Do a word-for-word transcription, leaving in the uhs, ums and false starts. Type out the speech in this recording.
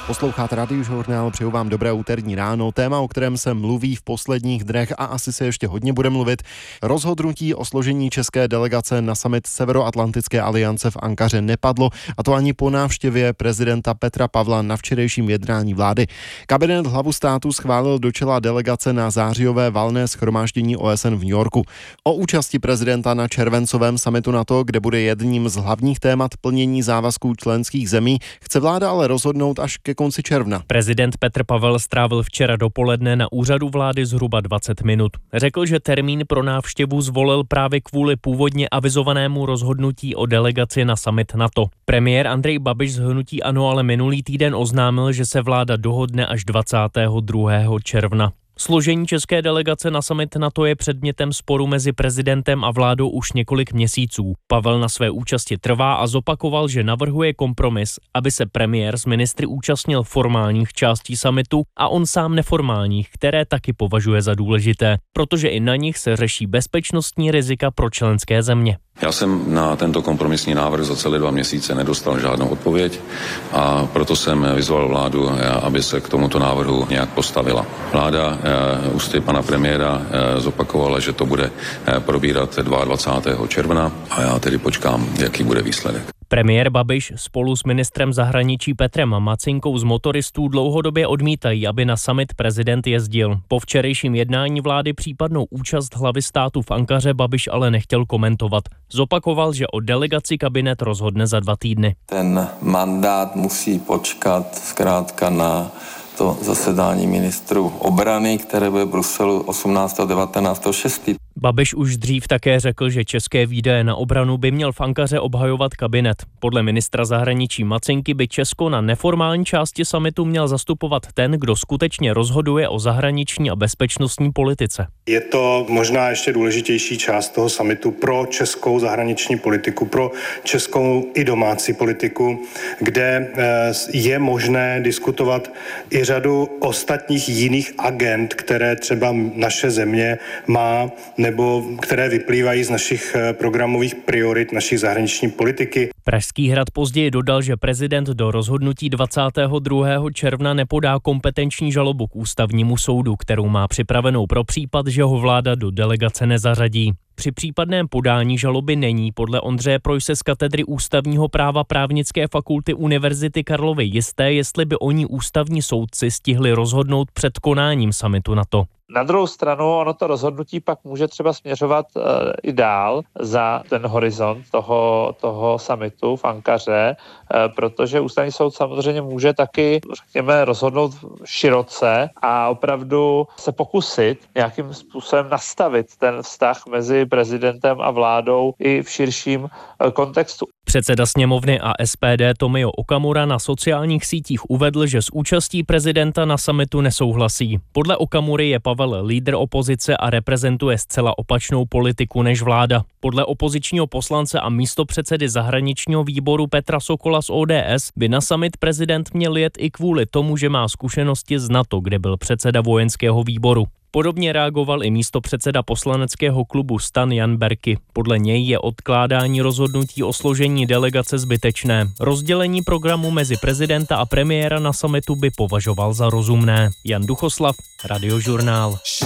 Posloucháte Radiožurnál, přeju vám dobré úterní ráno. Téma, o kterém se mluví v posledních dnech a asi se ještě hodně bude mluvit, rozhodnutí o složení české delegace na summit Severoatlantické aliance v Ankaře nepadlo, a to ani po návštěvě prezidenta Petra Pavla na včerejším jednání vlády. Kabinet hlavu státu schválil do čela delegace na zářijové valné shromáždění O S N v New Yorku. O účasti prezidenta na červencovém summitu NATO, kde bude jedním z hlavních témat plnění závazků členských zemí, chce vláda ale rozhodnout až ke konci června. Prezident Petr Pavel strávil včera dopoledne na úřadu vlády zhruba dvacet minut. Řekl, že termín pro návštěvu zvolil právě kvůli původně avizovanému rozhodnutí o delegaci na summit NATO. Premiér Andrej Babiš z hnutí ANO ale minulý týden oznámil, že se vláda dohodne až dvacátého druhého června. Složení české delegace na summit NATO je předmětem sporu mezi prezidentem a vládou už několik měsíců. Pavel na své účasti trvá a zopakoval, že navrhuje kompromis, aby se premiér s ministry účastnil formálních částí summitu a on sám neformálních, které taky považuje za důležité, protože i na nich se řeší bezpečnostní rizika pro členské země. Já jsem na tento kompromisní návrh za celé dva měsíce nedostal žádnou odpověď a proto jsem vyzval vládu, aby se k tomuto návrhu nějak postavila. Vláda ústy pana premiéra zopakovala, že to bude probírat dvacátého druhého června a já tedy počkám, jaký bude výsledek. Premiér Babiš spolu s ministrem zahraničí Petrem Macinkou z motoristů dlouhodobě odmítají, aby na summit prezident jezdil. Po včerejším jednání vlády případnou účast hlavy státu v Ankaře Babiš ale nechtěl komentovat. Zopakoval, že o delegaci kabinet rozhodne za dva týdny. Ten mandát musí počkat zkrátka na to zasedání ministrů obrany, které bude v Bruselu osmnáctého a devatenáctého šestého Babiš už dřív také řekl, že české výdaje na obranu by měl v Ankaře obhajovat kabinet. Podle ministra zahraničí Macinky by Česko na neformální části summitu měl zastupovat ten, kdo skutečně rozhoduje o zahraniční a bezpečnostní politice. Je to možná ještě důležitější část toho summitu pro českou zahraniční politiku, pro českou i domácí politiku, kde je možné diskutovat i řadu ostatních jiných agend, které třeba naše země má, nebo které vyplývají z našich programových priorit naší zahraniční politiky. Pražský hrad později dodal, že prezident do rozhodnutí dvacátého druhého června nepodá kompetenční žalobu k ústavnímu soudu, kterou má připravenou pro případ, že ho vláda do delegace nezařadí. Při případném podání žaloby není podle Ondřeje Projse z katedry ústavního práva Právnické fakulty Univerzity Karlovy jisté, jestli by oni ústavní soudci stihli rozhodnout před konáním summitu NATO. Na druhou stranu ono to rozhodnutí pak může třeba směřovat e, i dál za ten horizont toho, toho summitu v Ankaře, e, protože ústavní soud samozřejmě může taky, řekněme, rozhodnout široce a opravdu se pokusit nějakým způsobem nastavit ten vztah mezi prezidentem a vládou i v širším e, kontextu. Předseda sněmovny a S P D Tomio Okamura na sociálních sítích uvedl, že s účastí prezidenta na summitu nesouhlasí. Podle Okamury je Pavel lídr opozice a reprezentuje zcela opačnou politiku než vláda. Podle opozičního poslance a místopředsedy zahraničního výboru Petra Sokola z O D S by na summit prezident měl jet i kvůli tomu, že má zkušenosti z NATO, kde byl předseda vojenského výboru. Podobně reagoval i místopředseda poslaneckého klubu STAN Jan Berki. Podle něj je odkládání rozhodnutí o složení delegace zbytečné. Rozdělení programu mezi prezidenta a premiéra na summitu by považoval za rozumné. Jan Duchoslav, Radiožurnál.